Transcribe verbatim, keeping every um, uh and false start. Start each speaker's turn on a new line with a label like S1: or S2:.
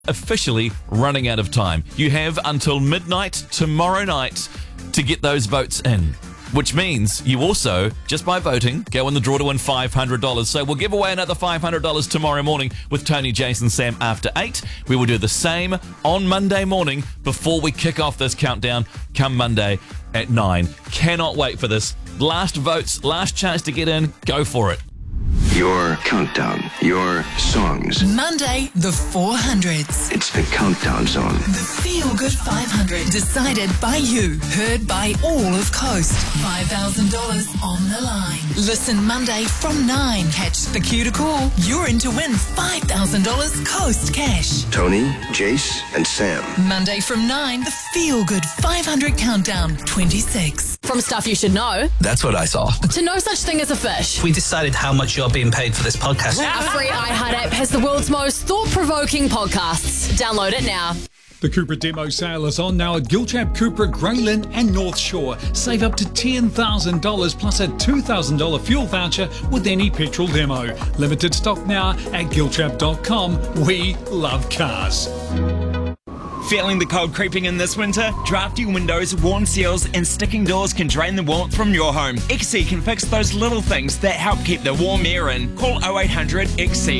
S1: officially running out of time. You have until midnight tomorrow night to get those votes in, which means you also, just by voting, go in the draw to win five hundred dollars. So we'll give away another five hundred dollars tomorrow morning with Tony, Jason, Sam after eight. We will do the same on Monday morning before we kick off this countdown come Monday at nine. Cannot wait for this. Last votes, last chance to get in. Go for it.
S2: Your countdown, your songs.
S3: Monday, the four hundreds.
S2: It's the countdown song.
S3: The Feel Good five hundred. Decided by you. Heard by all of Coast. five thousand dollars on the line. Listen Monday from nine. Catch the cue to call. You're in to win five thousand dollars Coast cash.
S2: Tony, Jace, and Sam.
S3: Monday from nine. The Feel Good five hundred Countdown twenty-six.
S4: From stuff you should know
S5: That's what I saw.
S4: to no such thing as a fish.
S5: We decided how much you're being paid for this podcast.
S4: Our free iHeart app has the world's most thought-provoking podcasts. Download it now.
S6: The Cupra demo sale is on now at Giltrap, Cupra, Greylin and North Shore. Save up to ten thousand dollars plus a two thousand dollars fuel voucher with any petrol demo. Limited stock now at giltrap dot com. We love cars.
S7: Feeling the cold creeping in this winter? Drafty windows, worn seals and sticking doors can drain the warmth from your home. X C can fix those little things that help keep the warm air in. Call oh eight hundred X C.